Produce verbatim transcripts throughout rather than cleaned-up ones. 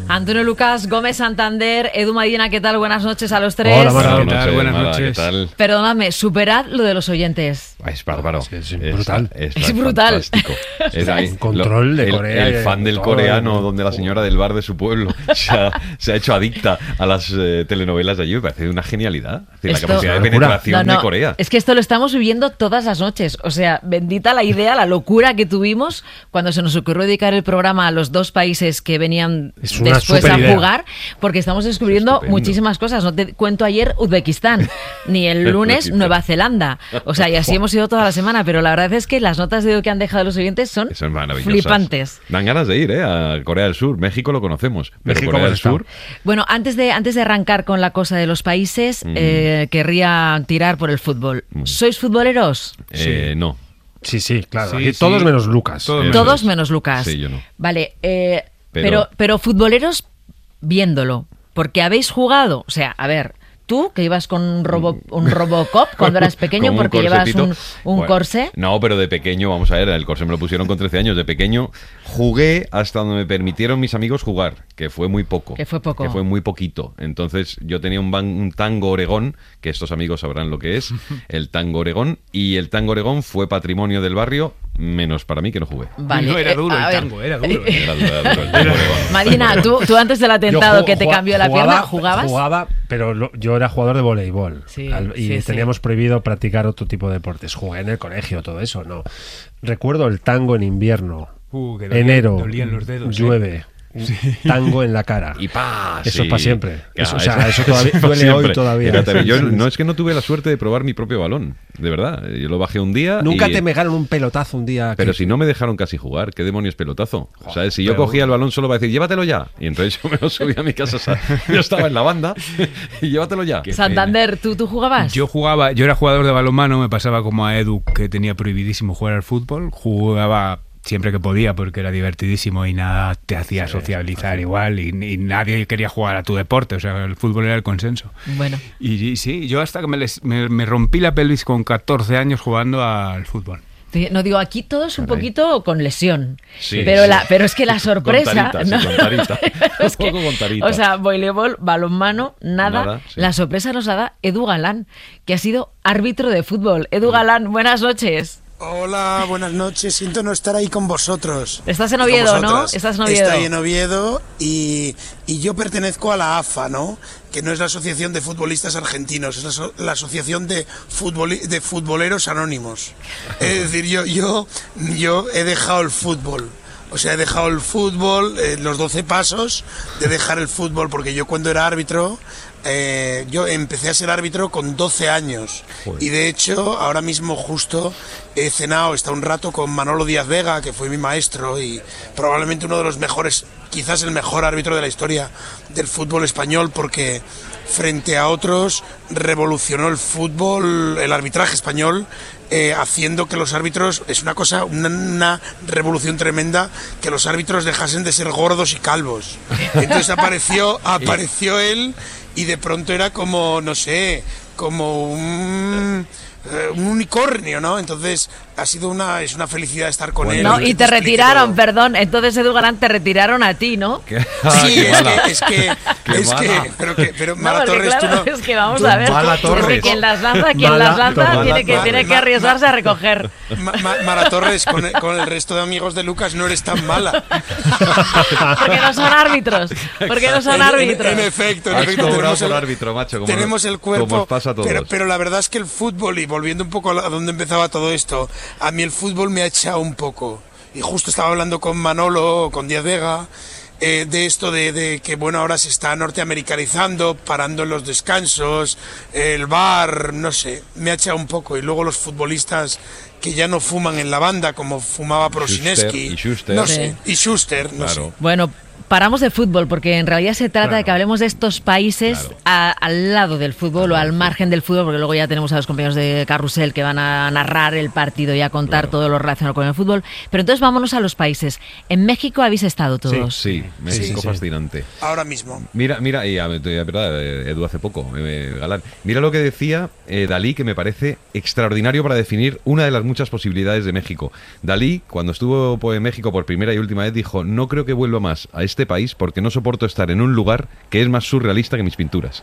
Antonio Lucas, Gómez Santander, Edu Medina, ¿qué tal? Buenas noches a los tres. Hola, Mara, ¿qué tal? Buenas Mara, noches. ¿qué tal? Perdonadme, superad lo de los oyentes. Es bárbaro. Sí, es brutal. Es, Es brutal. fantástico. Es ahí, Un control de el, Corea El y fan del todo. coreano, donde la señora del bar de su pueblo se ha, se ha hecho adicta a las eh, telenovelas de allí. Me parece una genialidad. Es decir, Esto- la capacidad de Locura. penetración No, no, de Corea. es que esto lo estamos viviendo todas las noches. O sea, bendita la idea, la locura que tuvimos cuando se nos ocurrió dedicar el programa a los dos países que venían Es una después a superidea. jugar, porque estamos descubriendo Estupendo. muchísimas cosas. No te cuento ayer Uzbekistán, ni el lunes Uzbekistán. Nueva Zelanda. O sea, y así hemos ido toda la semana, pero la verdad es que las notas de hoy que han dejado los oyentes son Son maravillosas. flipantes. Dan ganas de ir, ¿eh? A Corea del Sur. México lo conocemos, pero México Corea del hemos estado. Sur... Bueno, antes de, antes de arrancar con la cosa de los países, eh, querría tirar por el fútbol. ¿Sois futboleros? Eh, no. Sí, sí, claro. Sí, Aquí sí. todos menos Lucas. Todos Eh, menos. Todos menos Lucas. Sí, yo no. Vale, eh, pero... Pero- pero futboleros viéndolo, porque habéis jugado, o sea, a ver, tú que ibas con un, robo, un Robocop cuando eras pequeño Con un porque llevas corsetito. un, un Bueno, corsé. No, pero de pequeño, vamos a ver, el corsé me lo pusieron con trece años. De pequeño jugué hasta donde me permitieron mis amigos jugar, que fue muy poco. Que fue poco. Que fue muy poquito. Entonces yo tenía un, ban- un tango Oregón, que estos amigos sabrán lo que es, el tango Oregón, y el tango Oregón fue patrimonio del barrio, menos para mí que no jugué. Vale, No era eh, duro a el ver. tango, era duro. ¿eh? Era duro, era duro el tango Oregón. Marina, tú, tú antes del Yo atentado ju- que te ju- cambió la jugaba- pierna, ¿jugabas? Jugaba, pero lo- yo era jugador de voleibol. Sí, Al- y sí, sí. teníamos prohibido practicar otro tipo de deportes. Jugué en el colegio, todo eso, no. Recuerdo el tango en invierno. Uh, que dolían- Enero, dolían los dedos, ¿eh? llueve. Tango en la cara. Y pa, Eso sí. es pa' siempre. Claro, Eso, o sea, eso todavía- pa' duele hoy siempre. todavía. Fíjate, yo no es que no tuve la suerte de probar mi propio balón, de verdad. Yo lo bajé un día. Nunca y- te pegaron un pelotazo un día. Pero que- si no me dejaron casi jugar, ¿qué demonios pelotazo? O sea, si yo pero- cogía el balón solo para decir, llévatelo ya. Y entonces yo me lo subí a mi casa. O sea, yo estaba en la banda y llévatelo ya. Qué Santander, ¿tú, ¿tú jugabas? Yo jugaba, yo era jugador de balonmano, me pasaba como a Edu, que tenía prohibidísimo jugar al fútbol. Jugaba siempre que podía porque era divertidísimo y nada te hacía socializar igual y, y nadie quería jugar a tu deporte, o sea, el fútbol era el consenso. Bueno, Y, y sí, yo hasta que me, les- me, me rompí la pelvis con catorce años jugando al fútbol. te- no digo, aquí todo es un Caray. poquito con lesión. Sí, pero, sí. La, pero es que la sorpresa... Con tarita, sí, ¿no? con tarita. Es que- Un poco con tarita. O sea, voleibol, balonmano, nada. Nada, sí. La sorpresa nos la da Edu Galán, que ha sido árbitro de fútbol. Edu Galán, buenas noches. Hola, buenas noches. Siento no estar ahí con vosotros. Estás en Con Oviedo, ¿no? vosotras. Estás en Oviedo. Estoy en Oviedo y, y yo pertenezco a la A F A, ¿no? Que no es la Asociación de Futbolistas Argentinos, es la, so- la Asociación de, futboli- de Futboleros Anónimos. Es decir, yo, yo, yo he dejado el fútbol. O sea, he dejado el fútbol, eh, los doce pasos de dejar el fútbol, porque yo cuando era árbitro, eh, yo empecé a ser árbitro con doce años. Y de hecho, ahora mismo justo he cenado, está un rato con Manolo Díaz Vega, que fue mi maestro y probablemente uno de los mejores, quizás el mejor árbitro de la historia del fútbol español, porque frente a otros revolucionó el fútbol, el arbitraje español, eh, haciendo que los árbitros, es una cosa, una, una revolución tremenda, que los árbitros dejasen de ser gordos y calvos. Entonces apareció, apareció él y de pronto era como, no sé, como un, eh, un unicornio, ¿no? Entonces ha sido una, es una felicidad estar con él. No, que y te explique retiraron, todo. perdón. Entonces, Edu Galán, te retiraron a ti, ¿no? ¿Qué? Sí, Qué es mala. que, es que, Qué es mala. que, pero que, pero No, Mara porque Torres, claro, tú no, es que vamos tú- a ver. Mala Es que Torres. quien las lanza, quien Mala las lanza Torres. tiene que, Mala- tiene que ma- arriesgarse a recoger. Ma- Ma- Mara Torres, con el, con el resto de amigos de Lucas no eres tan mala. Porque no son árbitros. Porque no son En- en- árbitros. En, efecto, en Has efecto. cobrado Tenemos por el, árbitro, macho. Como tenemos nos- el cuerpo. como os pasa a todos. Pero, pero la verdad es que el fútbol, y volviendo un poco a la- a donde empezaba todo esto, a mí el fútbol me ha echado un poco. Y justo estaba hablando con Manolo, con Díaz Vega, eh, de esto de, de que, bueno, ahora se está norteamericanizando, parando en los descansos, el bar, no sé, me ha echado un poco. Y luego los futbolistas que ya no fuman en la banda, como fumaba Prosineski. y Schuster. No Sí. sé, y Schuster, no Claro. sé. Bueno, paramos de fútbol porque en realidad se trata Claro. de que hablemos de estos países Claro. a- al lado del fútbol o al margen del fútbol, porque luego ya tenemos a los compañeros de Carrusel que van a narrar el partido y a contar Claro. todo lo relacionado con el fútbol. Pero entonces vámonos a los países. En México habéis estado todos. Sí, México Sí, sí. fascinante. Ahora mismo. Mira, mira, y a ver, es verdad, eh, Edu hace poco, eh, Galán. Mira lo que decía eh, Dalí, que me parece extraordinario para definir una de las muchas posibilidades de México. Dalí, cuando estuvo pues, en México por primera y última vez, dijo: no creo que vuelva más a este este país porque no soporto estar en un lugar que es más surrealista que mis pinturas.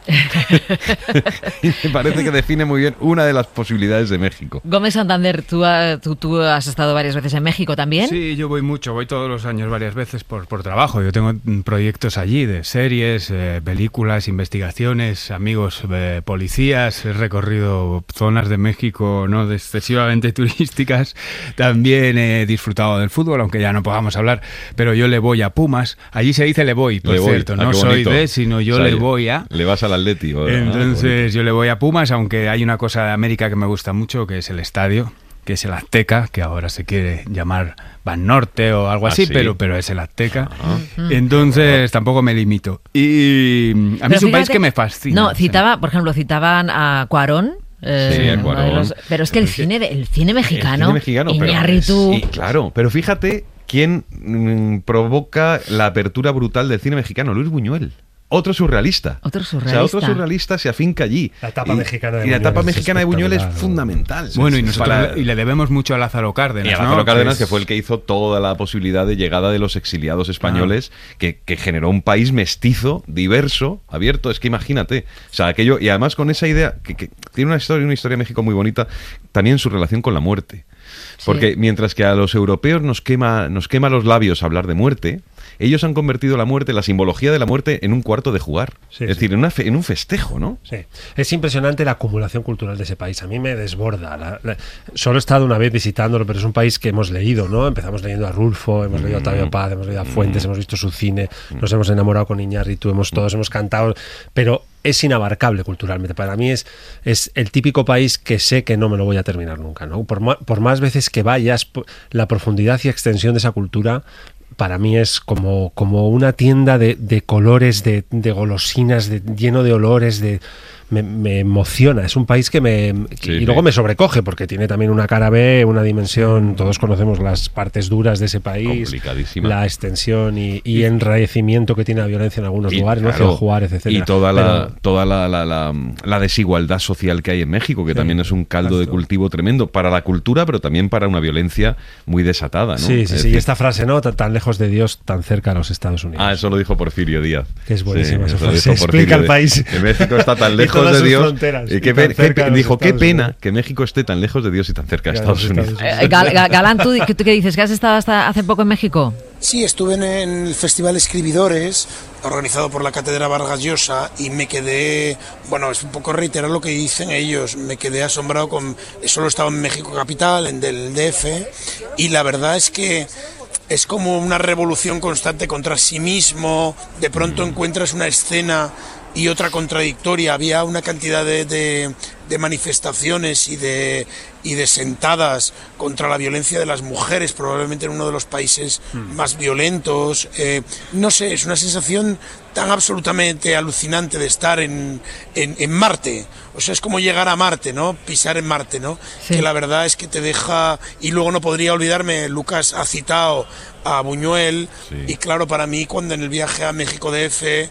Y me parece que define muy bien una de las posibilidades de México. Gómez Santander, ¿tú, tú, tú has estado varias veces en México también? Sí, yo voy mucho, voy todos los años varias veces por, por trabajo. Yo tengo proyectos allí de series, eh, películas, investigaciones, amigos eh, policías. He recorrido zonas de México no excesivamente turísticas. También he disfrutado del fútbol, aunque ya no podamos hablar, pero yo le voy a Pumas. Allí se dice le voy, por le voy. cierto, Ah, no soy de, sino yo o sea, le voy a... Le vas al Atleti. ¿O? Entonces ah, yo le voy a Pumas, aunque hay una cosa de América que me gusta mucho, que es el estadio, que es el Azteca, que ahora se quiere llamar Banorte o algo así, ¿Ah, sí? pero, pero es el Azteca. Ajá. Entonces tampoco me limito. Y a mí Pero es un fíjate, país que me fascina. No, citaba, por ejemplo, citaban a Cuarón. Eh, Sí, a uno de Cuarón. los- pero es que el cine, de- el cine mexicano, El cine mexicano, pero- Iñárritu, Sí, claro, pero fíjate quién mm, provoca la apertura brutal del cine mexicano, Luis Buñuel. Otro surrealista. Otro O sea, surrealista. otro surrealista se afinca allí. La etapa y, mexicana de y la etapa Buñuel es mexicana de Buñuel es espectacular, ¿no? fundamental. Bueno, y Sí, nosotros para- y le debemos mucho a Lázaro Cárdenas. Y a Lázaro ¿no? Cárdenas, Que que fue el que hizo toda la posibilidad de llegada de los exiliados españoles, Ah. que, que generó un país mestizo, diverso, abierto. Es que imagínate. O sea, aquello, y además con esa idea, que, que tiene una historia, una historia de México muy bonita, también su relación con la muerte. Porque Sí. mientras que a los europeos nos quema, nos quema los labios hablar de muerte, ellos han convertido la muerte, la simbología de la muerte, en un cuarto de jugar. Sí, es sí. decir, en, una fe- en un festejo, ¿no? Sí, es impresionante la acumulación cultural de ese país. A mí me desborda. La- la- solo he estado una vez visitándolo, pero es un país que hemos leído, ¿no? Empezamos leyendo a Rulfo, hemos leído a Octavio Paz, hemos leído a Fuentes, hemos visto su cine, nos hemos enamorado con Iñárritu, hemos todos hemos cantado, pero es inabarcable culturalmente. Para mí es, es el típico país que sé que no me lo voy a terminar nunca, ¿no? Por, ma- por más veces que vayas, po- la profundidad y extensión de esa cultura para mí es como, como una tienda de, de colores, de, de golosinas, de, lleno de olores, de me, me emociona. Es un país que me... Sí, y sí. luego me sobrecoge, porque tiene también una cara B, una dimensión... Todos conocemos las partes duras de ese país. Complicadísima. La extensión y, y enrarecimiento que tiene la violencia en algunos Y, lugares, ¿no? claro, Ciudad Juárez, etcétera. y toda la Pero- toda la, la, la, la desigualdad social que hay en México, que Sí, también es un caldo de exacto. cultivo tremendo para la cultura, pero también para una violencia muy desatada, ¿no? Sí, Es sí, sí. decir, Y esta frase, ¿no? Tan, tan lejos de Dios, tan cerca a los Estados Unidos. Ah, eso lo dijo Porfirio Díaz. Que es buenísima esa eso lo frase. dijo Explica Porfirio el Díaz. país. Que México está tan Y lejos todas de sus Dios. fronteras, Y y que tan pe- cerca que- de los dijo, qué Estados pena Unidos. que México esté tan lejos de Dios y tan cerca de Claro, Estados Estados Unidos. Unidos. Eh, Gal- Gal- Galán, ¿tú, ¿tú qué dices? ¿Que has estado hasta hace poco en México? Sí, estuve en el Festival Escribidores, organizado por la Cátedra Vargas Llosa, y me quedé, bueno, es un poco reiterar lo que dicen ellos, me quedé asombrado con, solo estaba en México Capital, en del D F, y la verdad es que es como una revolución constante contra sí mismo, de pronto encuentras una escena y otra contradictoria, había una cantidad de, de, de manifestaciones y de, y de sentadas contra la violencia de las mujeres, probablemente en uno de los países más violentos. Eh, no sé, es una sensación tan absolutamente alucinante de estar en, en, en Marte. O sea, es como llegar a Marte, ¿no? Pisar en Marte, ¿no? Sí. Que la verdad es que te deja... Y luego no podría olvidarme, Lucas ha citado a Buñuel, Sí. y claro, para mí cuando en el viaje a México D F...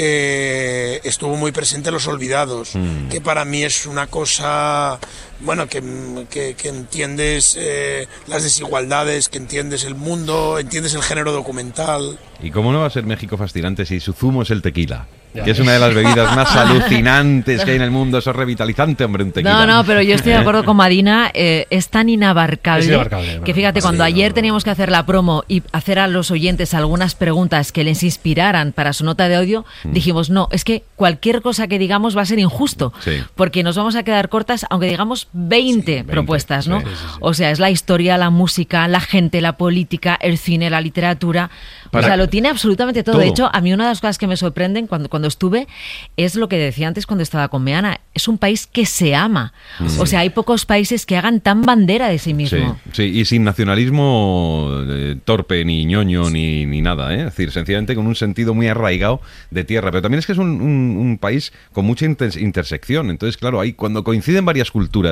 Eh, estuvo muy presente Los Olvidados, Mm. que para mí es una cosa, bueno, que, que, que entiendes eh, las desigualdades, que entiendes el mundo, entiendes el género documental. ¿Y cómo no va a ser México fascinante si su zumo es el tequila? Ya Que es ves. una de las bebidas más alucinantes que hay en el mundo. Eso es revitalizante, hombre, un tequila. No, no, pero yo estoy de acuerdo con Madina, eh, es tan inabarcable, Es inabarcable, bueno, que fíjate, sí, cuando no, ayer no. teníamos que hacer la promo y hacer a los oyentes algunas preguntas que les inspiraran para su nota de audio, dijimos, no, es que cualquier cosa que digamos va a ser injusto, Sí. porque nos vamos a quedar cortas aunque digamos veinte, veinte, propuestas, ¿no? sí, sí, sí. O sea, es la historia, la música, la gente, la política, el cine, la literatura, Para- o sea, lo tiene absolutamente todo. Todo. De hecho, a mí una de las cosas que me sorprenden cuando, cuando estuve es lo que decía antes cuando estaba con Meana. Es un país que se ama. O sea, hay pocos países que hagan tan bandera de sí Sí, mismo. sí, y sin nacionalismo eh, torpe, ni ñoño, ni, ni nada, ¿eh? Es decir, sencillamente con un sentido muy arraigado de tierra. Pero también es que es un, un- un país con mucha inter- intersección. Entonces, claro, ahí cuando coinciden varias culturas,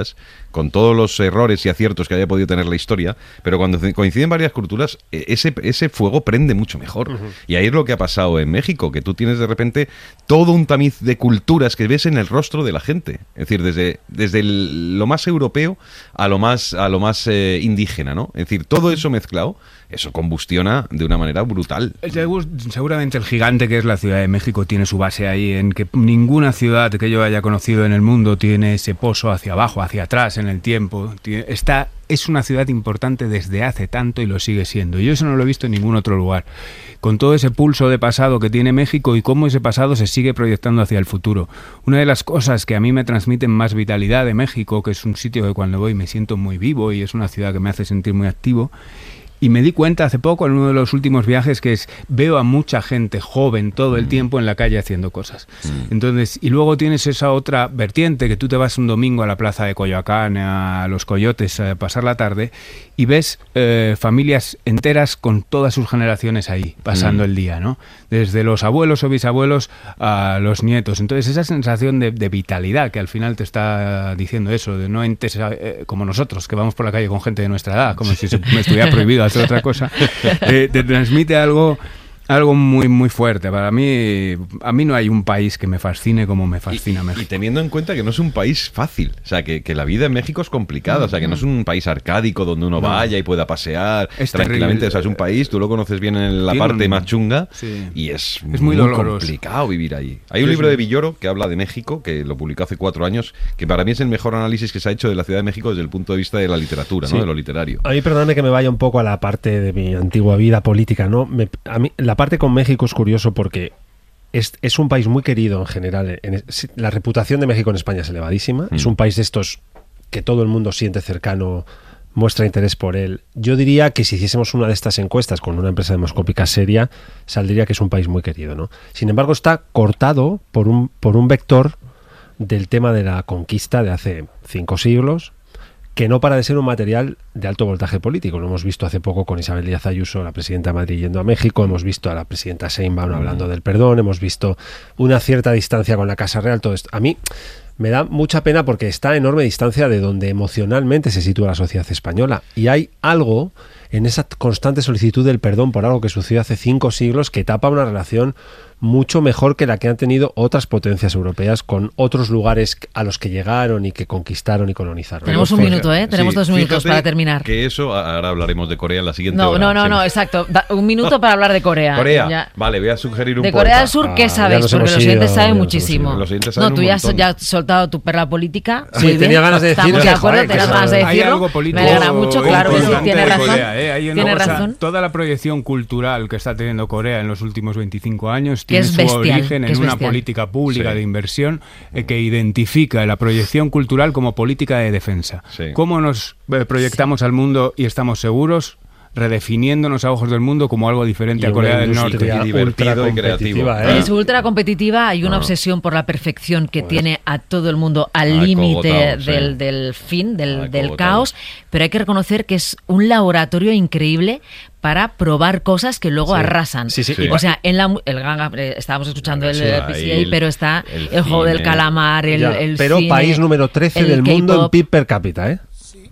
culturas, con todos los errores y aciertos que haya podido tener la historia, pero cuando coinciden varias culturas, ese, ese fuego prende mucho mejor. Uh-huh. Y ahí es lo que ha pasado en México, que tú tienes de repente todo un tamiz de culturas que ves en el rostro de la gente. Es decir, desde, desde el, lo más europeo a lo más, a lo más eh, indígena, ¿no? Es decir, todo eso mezclado, eso combustiona de una manera brutal. Seguramente el gigante que es la Ciudad de México tiene su base ahí, en que ninguna ciudad que yo haya conocido en el mundo tiene ese pozo hacia abajo, hacia atrás en el tiempo. Está, es una ciudad importante desde hace tanto y lo sigue siendo. Yo eso no lo he visto en ningún otro lugar. Con todo ese pulso de pasado que tiene México y cómo ese pasado se sigue proyectando hacia el futuro. Una de las cosas que a mí me transmiten más vitalidad de México, que es un sitio que cuando voy me siento muy vivo y es una ciudad que me hace sentir muy activo. Y me di cuenta hace poco, en uno de los últimos viajes, que es veo a mucha gente joven todo el tiempo en la calle haciendo cosas. Mm. Entonces, y luego tienes esa otra vertiente, que tú te vas un domingo a la plaza de Coyoacán, a Los Coyotes, a pasar la tarde, y ves eh, familias enteras con todas sus generaciones ahí, pasando mm. el día, ¿no? Desde los abuelos o bisabuelos a los nietos. Entonces, esa sensación de, de vitalidad que al final te está diciendo eso, de no entes eh, como nosotros, que vamos por la calle con gente de nuestra edad, como si se me estuviera prohibido hacer otra cosa, eh, te transmite algo algo muy muy fuerte. Para mí, a mí no hay un país que me fascine como me fascina y, México. Y teniendo en cuenta que no es un país fácil, o sea, que, que la vida en México es complicada, o sea, que no es un país arcádico donde uno no. vaya y pueda pasear es tranquilamente, terrible. O sea, es un país, tú lo conoces bien en la parte un... más chunga, sí. y es, es muy, muy complicado vivir ahí. Hay un sí, libro sí. de Villoro que habla de México, que lo publicó hace cuatro años, que para mí es el mejor análisis que se ha hecho de la Ciudad de México desde el punto de vista de la literatura, sí. ¿no? De lo literario. A mí, perdóname que me vaya un poco a la parte de mi antigua vida política, ¿no? Me, a mí, la parte con México es curioso porque es, es un país muy querido en general. En, la reputación de México en España es elevadísima. Mm. Es un país de estos que todo el mundo siente cercano, muestra interés por él. Yo diría que si hiciésemos una de estas encuestas con una empresa demoscópica seria, saldría que es un país muy querido, ¿no? Sin embargo, está cortado por un, por un vector del tema de la conquista de hace cinco siglos, que no para de ser un material de alto voltaje político. Lo hemos visto hace poco con Isabel Díaz Ayuso, la presidenta de Madrid, yendo a México, hemos visto a la presidenta Sheinbaum hablando del perdón, hemos visto una cierta distancia con la Casa Real, todo esto. A mí me da mucha pena porque está a enorme distancia de donde emocionalmente se sitúa la sociedad española. Y hay algo en esa constante solicitud del perdón por algo que sucedió hace cinco siglos que tapa una relación mucho mejor que la que han tenido otras potencias europeas con otros lugares a los que llegaron y que conquistaron y colonizaron. Tenemos un minuto, ¿eh? Tenemos sí, dos minutos para terminar. Que eso, ahora hablaremos de Corea en la siguiente no, hora. No, no, sí. no, exacto. Da, un minuto para hablar de Corea. Corea, ya. Vale, voy a sugerir un De poeta. Corea del Sur, ¿qué ah, sabéis? Porque los oyentes saben muchísimo. Los oyentes saben no, tú un ya, montón. ya has soltado tu perla política. Sí, Muy tenía bien. ganas de decirlo. Estamos de acuerdo, tenías ganas de decirlo. Hay algo político. Me alegra mucho, claro que sí, tiene razón. Corea, ¿eh? Hay tiene cosa, razón. Toda la proyección cultural que está teniendo Corea en los últimos veinticinco años tiene es su bestial, origen en una política pública sí. de inversión eh, que identifica la proyección cultural como política de defensa. Sí. ¿Cómo nos eh, proyectamos sí. al mundo y estamos seguros? Redefiniéndonos a ojos del mundo como algo diferente y a Corea del Norte. Y divertido y creativo. ¿eh? Es ultra competitiva, hay una ah. obsesión por la perfección que pues. tiene a todo el mundo al límite del, sí. del fin, del, del caos, pero hay que reconocer que es un laboratorio increíble para probar cosas que luego sí. arrasan. Sí, sí, sí. O sea, en la el ganga, estábamos escuchando sí, el P C A, el, pero está el, el juego del calamar, el, ya, el pero cine, país número trece del mundo en P I B per cápita, ¿eh?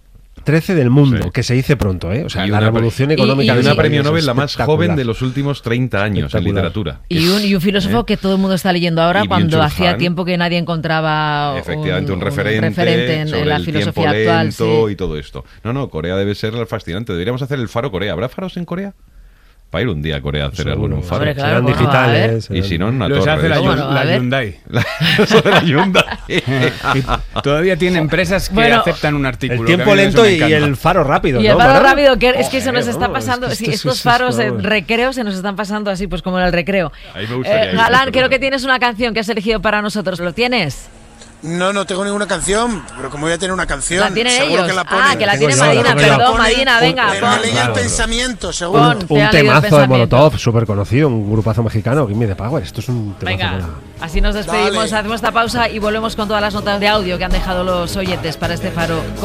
trece del mundo, sí. que se dice pronto, ¿eh? O sea, y la revolución económica. Y, y de una sí. premio Nobel la más joven de los últimos treinta años en literatura. Y un, y un filósofo ¿eh? que todo el mundo está leyendo ahora y cuando hacía Han, tiempo que nadie encontraba efectivamente un, un, referente, un referente en, sobre en la el filosofía tiempo actual. Lento Sí. y todo esto. No, no, Corea debe ser fascinante. Deberíamos hacer el Faro Corea. ¿Habrá faros en Corea? Para ir un día a Corea a hacer algún faro. Hombre, claro, serán digitales. Y si no, en una Los torre. hace la, bueno, la Hyundai. Eso de la Hyundai. Todavía tiene empresas que bueno, aceptan un artículo. El tiempo lento y el faro rápido. Y ¿no, el faro Manuel? rápido, que es que oh, se nos está pasando. Es que esto, estos faros en recreo se nos están pasando así, pues como en el recreo. Ahí me gustaría eh, Galán, creo que tienes una canción que has elegido para nosotros. ¿Lo tienes? No, no tengo ninguna canción, pero como voy a tener una canción, la tienen seguro ellos. que la ponen. Ah, que la tiene yo, Madina, la perdón, ponen, Madina, venga, me pon. leí claro. el pensamiento, seguro. Pon, Un, un temazo de Molotov, Molotov, súper conocido, un grupazo mexicano, Give Me the Power. Esto es un temazo. Venga, para... así nos despedimos, Dale. hacemos esta pausa y volvemos con todas las notas de audio que han dejado los oyentes para este faro.